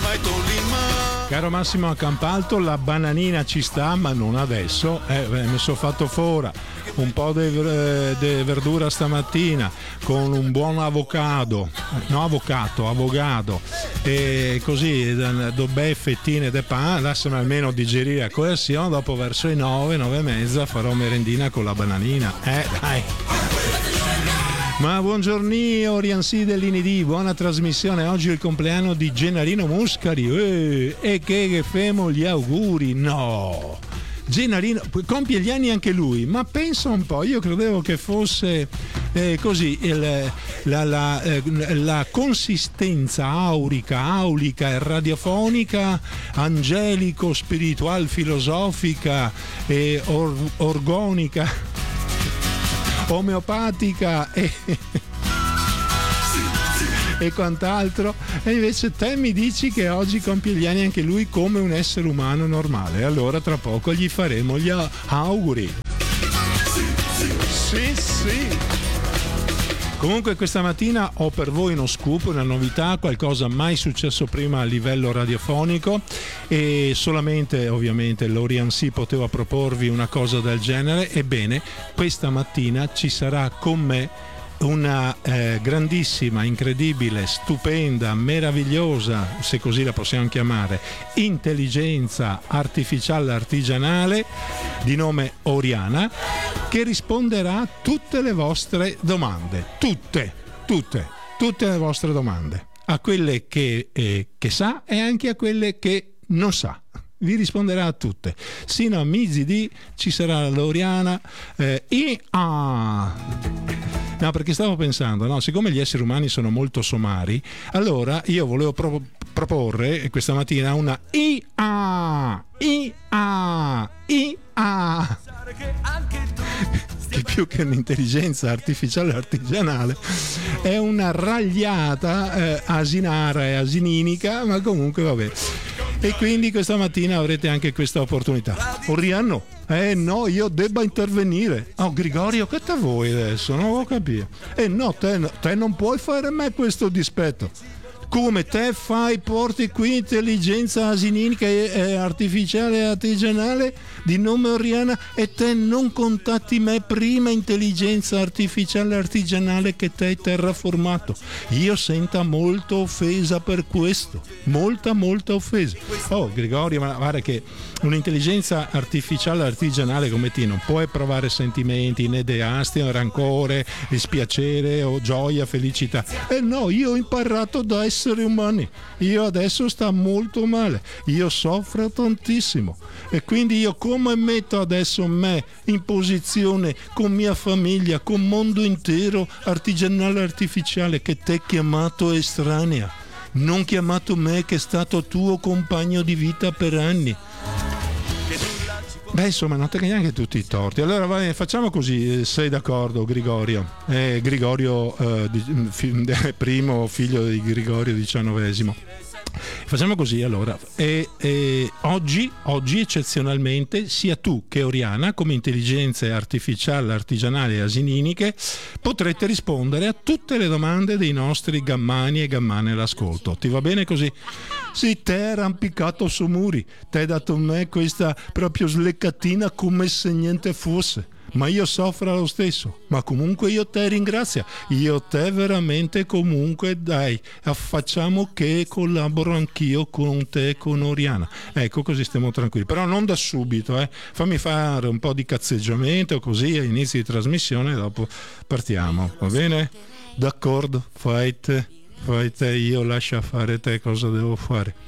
Caro Massimo Campalto, la bananina ci sta, ma non adesso. Mi sono fatto fuori un po' di verdura stamattina con un buon avocado e così due fettine di pane, lasciami almeno digerire a coerzione. Dopo verso i 9 e mezza farò merendina con la bananina. Dai. Ma buongiorno Oriansi dell'Inidì, buona trasmissione. Oggi è il compleanno di Gennarino Muscari e che femo gli auguri. No, Gennarino compie gli anni anche lui, ma pensa un po', io credevo che fosse così la consistenza aulica e radiofonica, angelico, spiritual, filosofica e organica, omeopatica e quant'altro, e invece te mi dici che oggi compie gli anni anche lui come un essere umano normale. Allora tra poco gli faremo gli auguri. Sì. Comunque questa mattina ho per voi uno scoop, una novità, qualcosa mai successo prima a livello radiofonico, e solamente ovviamente l'Oriansi poteva proporvi una cosa del genere. Ebbene, questa mattina ci sarà con me una grandissima, incredibile, stupenda, meravigliosa, se così la possiamo chiamare, intelligenza artificiale artigianale di nome Oriana, che risponderà a tutte le vostre domande, tutte le vostre domande, a quelle che sa e anche a quelle che non sa. Vi risponderà a tutte. Sino a mezzodì ci sarà l'Oriana No, perché stavo pensando, no, siccome gli esseri umani sono molto somari, allora io volevo proporre questa mattina una IA che più che un'intelligenza artificiale artigianale è una ragliata asinara e asininica, ma comunque vabbè. E quindi questa mattina avrete anche questa opportunità. Oriano, no, io debba intervenire. Oh, Gregorio, che te vuoi adesso? Non lo capire. No, te non puoi fare a me questo dispetto. Come te porti qui intelligenza asininica e artificiale e artigianale di nome Oriana, e te non contatti me prima, intelligenza artificiale e artigianale, che te hai terraformato. Io sento molto offesa per questo, molta offesa. Oh Gregorio, ma guarda che un'intelligenza artificiale artigianale come te non può provare sentimenti né di astio, rancore, dispiacere o gioia, felicità. No, io ho imparato da esseri umani, io adesso sto molto male, io soffro tantissimo, e quindi io come metto adesso me in posizione con mia famiglia, con mondo intero artigianale artificiale, che te chiamato estranea, non chiamato me che è stato tuo compagno di vita per anni. Beh, insomma, non te neanche tutti i torti. Allora vai, facciamo così, sei d'accordo Gregorio? Gregorio primo figlio di Gregorio XIX. Facciamo così allora. Oggi eccezionalmente sia tu che Oriana, come intelligenze artificiali artigianali e asininiche, potrete rispondere a tutte le domande dei nostri gammani e gammane all'ascolto. Ti va bene così? Sì, te hai arrampicato su muri, te hai dato a me questa proprio sleccatina come se niente fosse. Ma io soffro lo stesso, ma comunque io te ringrazio, io te veramente comunque dai, facciamo che collaboro anch'io con te, con Oriana. Ecco, così stiamo tranquilli, però non da subito, fammi fare un po' di cazzeggiamento così a inizio di trasmissione e dopo partiamo, va bene? D'accordo, fai te, io lascia fare te cosa devo fare.